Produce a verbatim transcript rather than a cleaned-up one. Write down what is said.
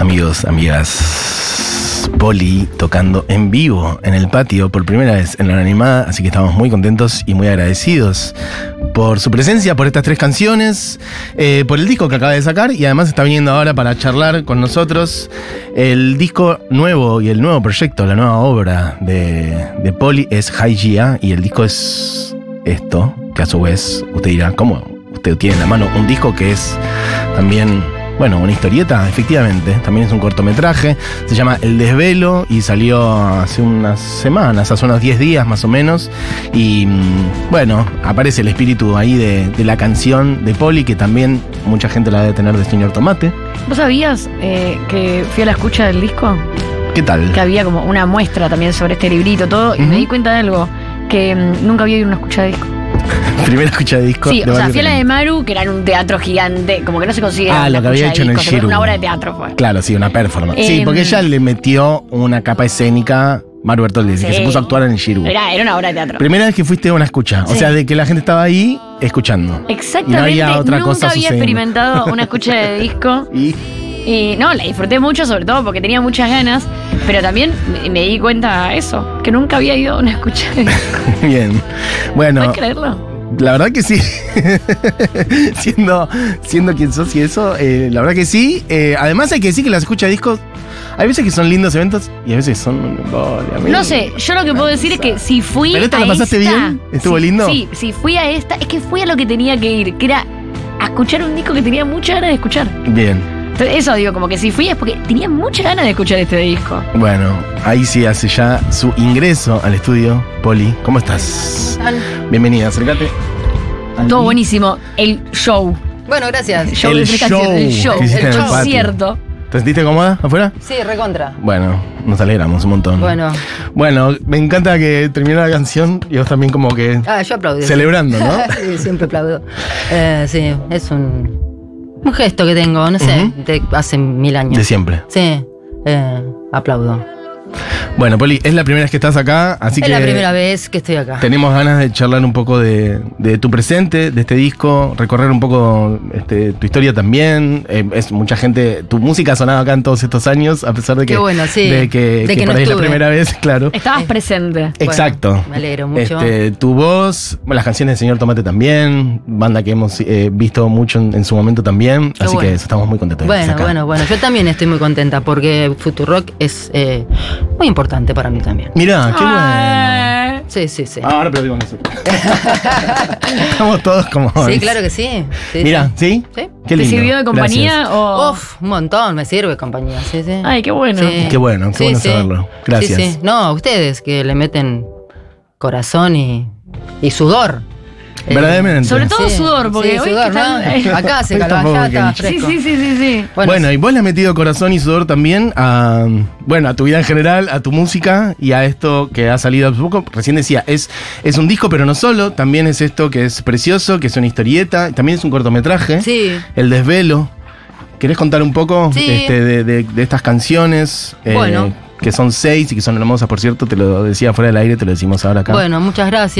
Amigos, amigas, Poli tocando en vivo en el patio por primera vez en la hora animada, así que estamos muy contentos y muy agradecidos por su presencia, por estas tres canciones, eh, por el disco que acaba de sacar y además está viniendo ahora para charlar con nosotros el disco nuevo y el nuevo proyecto, la nueva obra de, de Poli es Hygeia y el disco es esto, que a su vez usted dirá, ¿cómo? Usted tiene en la mano un disco que es también... Bueno, una historieta, efectivamente, también es un cortometraje, se llama El Desvelo y salió hace unas semanas, hace unos diez días más o menos, y bueno, aparece el espíritu ahí de, de la canción de Poli, que también mucha gente la debe tener de Señor Tomate. ¿Vos sabías eh, que fui a la escucha del disco? ¿Qué tal? Que había como una muestra también sobre este librito, todo, y uh-huh. me di cuenta de algo, que um, nunca había ido a una escucha de disco. Primera escucha de disco. Sí, o sea, fui a la de Maru, que era en un teatro gigante, como que no se consigue. Ah, lo que había hecho en el Shiru. Una obra de teatro fue. Claro, sí, una performance. Eh, sí, porque ella le metió una capa escénica, Maru Bertoldi, sí. que se puso a actuar en el Shiru. Era, era una obra de teatro. Primera vez que fuiste a una escucha, sí. o sea, de que la gente estaba ahí escuchando. Exactamente. Y no había otra Nunca cosa había sucediendo. experimentado una escucha de disco. y... Y no, la disfruté mucho, sobre todo porque tenía muchas ganas, pero también me, me di cuenta de eso, que nunca había ido a una escucha de disco. Bien. Bueno. ¿Puedes creerlo? La verdad que sí. siendo, siendo quien sos y eso, eh, la verdad que sí. Eh, además hay que decir que las escuchas de discos, hay veces que son lindos eventos y a veces son... Vale, no sé, yo lo que puedo decir es que si fui ¿Pero esta a la pasaste esta, bien? ¿Estuvo sí, lindo? Sí, si fui a esta, es que fui a lo que tenía que ir, que era a escuchar un disco que tenía muchas ganas de escuchar. Bien. Entonces, eso digo, como que si fui es porque tenía muchas ganas de escuchar este disco. Bueno, ahí sí hace ya su ingreso al estudio. Poli, ¿cómo estás? Al... Bienvenida, acércate. Todo buenísimo. El show. Bueno, gracias. El show. El El show. El show. El El show. concierto. ¿Te sentiste cómoda afuera? Sí, recontra. Bueno, nos alegramos un montón. Bueno. Bueno, me encanta que terminó la canción y vos también como que... Ah, yo aplaudí. Celebrando, ¿no? Sí, siempre aplaudo. Eh, sí, es un, un gesto que tengo, no sé, uh-huh. de hace mil años. De siempre. Sí, eh, aplaudo. Bueno, Poli, es la primera vez que estás acá, así es que... Es la primera vez que estoy acá. Tenemos ganas de charlar un poco de, de tu presente, de este disco, recorrer un poco este, tu historia también. Eh, es mucha gente... Tu música ha sonado acá en todos estos años, a pesar de que... Qué bueno, sí. De que, de que, que por no ahí es la estuve. primera vez, claro. Estabas presente. Exacto. Bueno, me alegro mucho. Este, tu voz, bueno, las canciones de Señor Tomate también, banda que hemos eh, visto mucho en, en su momento también, Qué así bueno. que estamos muy contentos de Bueno, estar acá. bueno, bueno. Yo también estoy muy contenta porque Futurock es eh, muy importante para mí también. Mirá, qué Ah. bueno. Sí, sí, sí. Ah, ahora aplaudimos nosotros. Estamos todos como... Sí, claro que sí. sí Mirá, ¿sí? ¿sí? ¿Sí? Qué ¿Te lindo. sirvió de compañía Gracias. o...? Uf, un montón, me sirve compañía, sí, sí. Ay, qué bueno. Sí. Qué bueno, qué Sí, bueno sí. saberlo. Gracias. Sí, sí. No, ustedes que le meten corazón y, y sudor. Eh, Verdaderamente. Sobre todo Sí, sudor, porque sí, hoy sudor, que están- ¿no? Acá se Hoy calma, tampoco allá está que- Sí, fresco. sí, sí, sí, sí. Bueno, Bueno, y vos le has metido corazón y sudor también a, bueno, a tu vida en general, a tu música y a esto que ha salido hace poco. Recién decía, es, es un disco, pero no solo. También es esto que es precioso, que es una historieta. También es un cortometraje. sí. El Desvelo. ¿Querés contar un poco Sí. este, de, de- de estas canciones? eh, Bueno. Que son seis y que son hermosas, por cierto. Te lo decía fuera del aire, te lo decimos ahora acá. Bueno, muchas gracias.